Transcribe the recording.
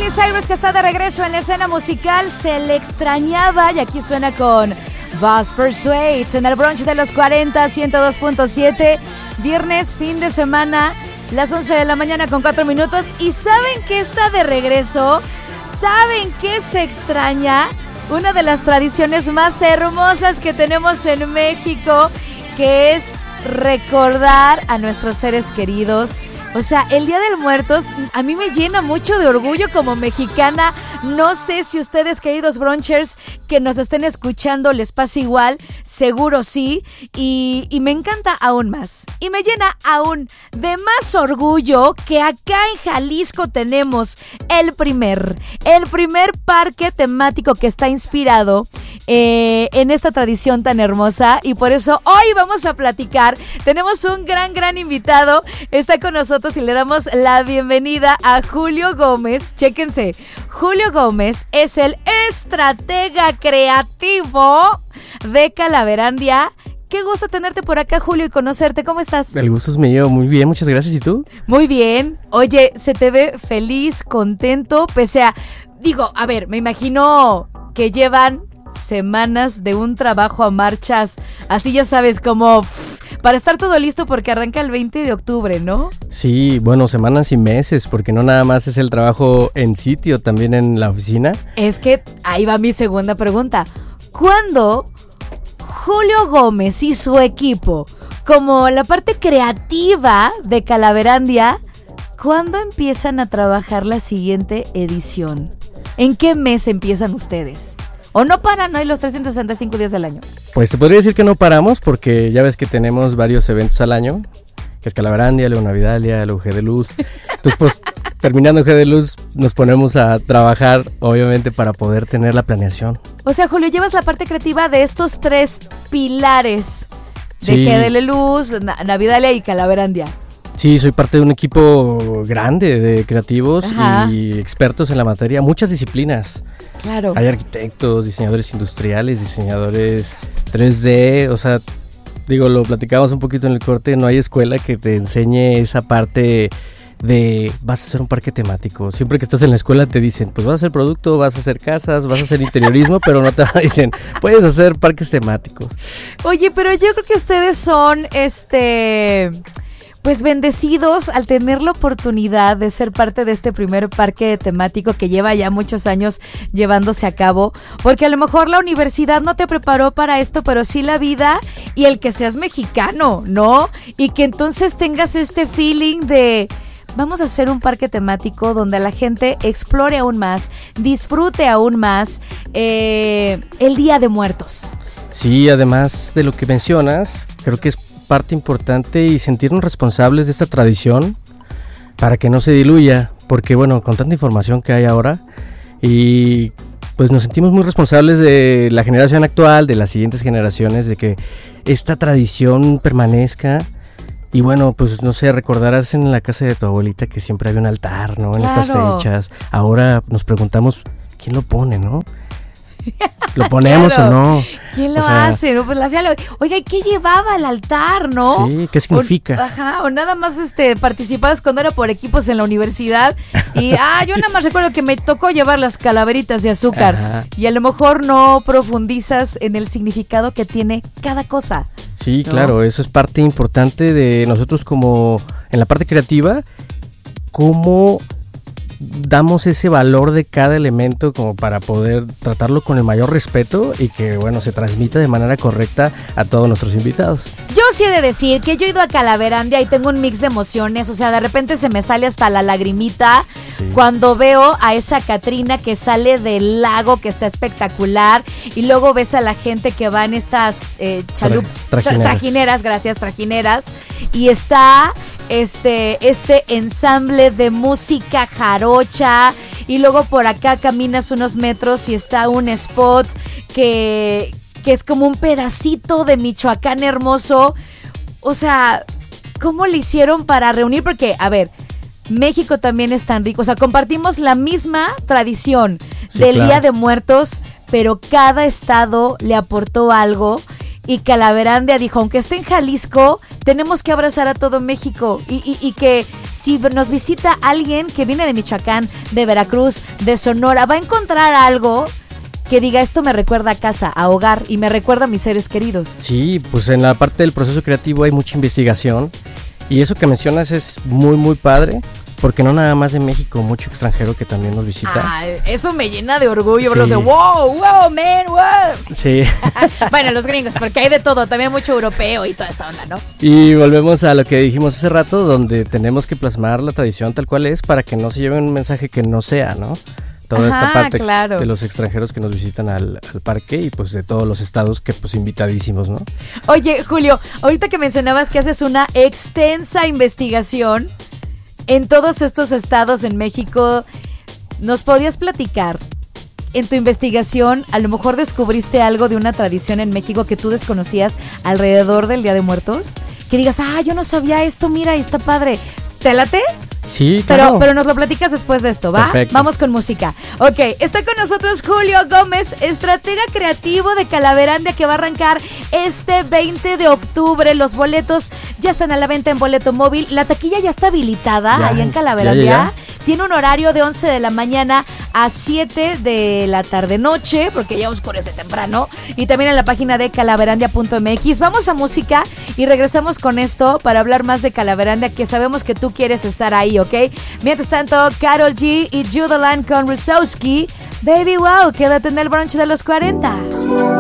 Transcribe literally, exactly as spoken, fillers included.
Miley Cyrus, que está de regreso en la escena musical. Se le extrañaba y aquí suena con Buzz Persuades en el brunch de los cuarenta, ciento dos punto siete. Viernes, fin de semana, las once de la mañana con cuatro minutos. ¿Y saben qué está de regreso? ¿Saben qué se extraña? Una de las tradiciones más hermosas que tenemos en México, que es recordar a nuestros seres queridos. O sea, el Día de Muertos a mí me llena mucho de orgullo como mexicana. No sé si ustedes, queridos brunchers, que nos estén escuchando, les pasa igual. Seguro sí. Y, y me encanta aún más. Y me llena aún de más orgullo que acá en Jalisco tenemos el primer, el primer parque temático que está inspirado eh, en esta tradición tan hermosa. Y por eso hoy vamos a platicar. Tenemos un gran, gran invitado. Está con nosotros y le damos la bienvenida a Julio Gómez. Chéquense, Julio Gómez es el estratega creativo de Calaverandia. Qué gusto tenerte por acá, Julio, y conocerte. ¿Cómo estás? El gusto es mío. Muy bien, muchas gracias. ¿Y tú? Muy bien. Oye, se te ve feliz, contento, pese a... Digo, a ver, me imagino que llevan semanas de un trabajo a marchas, así ya sabes, como pff, para estar todo listo porque arranca el veinte de octubre, ¿no? Sí, bueno, semanas y meses, porque no nada más es el trabajo en sitio, también en la oficina. Es que ahí va mi segunda pregunta. ¿Cuándo Julio Gómez y su equipo, como la parte creativa de Calaverandia, cuándo empiezan a trabajar la siguiente edición? ¿En qué mes empiezan ustedes? ¿O no paran hoy los trescientos sesenta y cinco días del año? Pues te podría decir que no paramos porque ya ves que tenemos varios eventos al año, que es Calaverandia, luego Navidalia, luego G de Luz. Entonces, pues, terminando G de Luz, nos ponemos a trabajar, obviamente, para poder tener la planeación. O sea, Julio, llevas la parte creativa de estos tres pilares de sí. G de Luz, Navidalia y Calaverandia. Sí, soy parte de un equipo grande de creativos Ajá. y expertos en la materia, muchas disciplinas. Claro. Hay arquitectos, diseñadores industriales, diseñadores tres D, o sea, digo, lo platicamos un poquito en el corte, no hay escuela que te enseñe esa parte de vas a hacer un parque temático. Siempre que estás en la escuela te dicen, pues vas a hacer producto, vas a hacer casas, vas a hacer interiorismo, pero no te dicen, puedes hacer parques temáticos. Oye, pero yo creo que ustedes son, este... pues bendecidos al tener la oportunidad de ser parte de este primer parque temático que lleva ya muchos años llevándose a cabo, porque a lo mejor la universidad no te preparó para esto, pero sí la vida y el que seas mexicano, ¿no? Y que entonces tengas este feeling de... vamos a hacer un parque temático donde la gente explore aún más, disfrute aún más eh, el Día de Muertos. Sí, además de lo que mencionas, creo que es parte importante y sentirnos responsables de esta tradición para que no se diluya, porque bueno, con tanta información que hay ahora y pues nos sentimos muy responsables de la generación actual, de las siguientes generaciones, de que esta tradición permanezca. Y bueno, pues no sé, recordarás en la casa de tu abuelita que siempre había un altar, ¿no? En claro. Estas fechas. Ahora nos preguntamos, ¿quién lo pone, no? ¿Lo ponemos claro. o no? ¿Quién lo o sea, hace? No, pues la lo... Oiga, ¿qué llevaba el altar, no? Sí, ¿qué significa? O, ajá, o nada más este participabas cuando era por equipos en la universidad y ah, yo nada más recuerdo que me tocó llevar las calaveritas de azúcar. Ajá. Y a lo mejor no profundizas en el significado que tiene cada cosa. Sí, ¿no? Claro, eso es parte importante de nosotros como en la parte creativa, cómo damos ese valor de cada elemento como para poder tratarlo con el mayor respeto y que, bueno, se transmita de manera correcta a todos nuestros invitados. Yo sí he de decir que yo he ido a Calaverandia y tengo un mix de emociones, o sea, de repente se me sale hasta la lagrimita sí. cuando veo a esa Catrina que sale del lago, que está espectacular, y luego ves a la gente que va en estas eh, chalup Tra- trajineras. Tra- trajineras, gracias, trajineras, y está... Este, este ensamble de música jarocha y luego por acá caminas unos metros y está un spot que, que es como un pedacito de Michoacán hermoso. O sea, ¿cómo le hicieron para reunir? Porque, a ver, México también es tan rico, o sea, compartimos la misma tradición sí, del claro. Día de Muertos, pero cada estado le aportó algo. Y Calaverandia dijo, aunque esté en Jalisco, tenemos que abrazar a todo México y, y, y que si nos visita alguien que viene de Michoacán, de Veracruz, de Sonora, va a encontrar algo que diga, esto me recuerda a casa, a hogar, y me recuerda a mis seres queridos. Sí, pues en la parte del proceso creativo hay mucha investigación, y eso que mencionas es muy, muy padre, porque no nada más de México, mucho extranjero que también nos visita. Ah, eso me llena de orgullo, Sí. los de wow, wow, man, wow. Sí. Bueno, los gringos, porque hay de todo, también mucho europeo y toda esta onda, ¿no? Y volvemos a lo que dijimos hace rato, donde tenemos que plasmar la tradición tal cual es, para que no se lleve un mensaje que no sea, ¿no? Toda Ajá, esta parte claro. de los extranjeros que nos visitan al, al parque, y pues de todos los estados que pues invitadísimos, ¿no? Oye, Julio, ahorita que mencionabas que haces una extensa investigación en todos estos estados en México, ¿nos podías platicar? En tu investigación, a lo mejor descubriste algo de una tradición en México que tú desconocías alrededor del Día de Muertos. Que digas, ah, yo no sabía esto, mira, y está padre. ¿Te late? Sí, Pero, claro. pero nos lo platicas después de esto, ¿va? Perfecto. Vamos con música. Ok, está con nosotros Julio Gómez, estratega creativo de Calaverandia, que va a arrancar este veinte de octubre. Los boletos ya están a la venta en Boleto Móvil. La taquilla ya está habilitada Ya, ahí en ya, Calaverandia. ya, ya. Tiene un horario de once de la mañana a siete de la tarde-noche, porque ya oscurece temprano. Y también en la página de calaverandia punto m x. Vamos a música y regresamos con esto para hablar más de Calaverandia, que sabemos que tú quieres estar ahí, ¿ok? Mientras tanto, Karol G y Judeland con Rusowski. Baby, wow, quédate en el brunch de los cuarenta.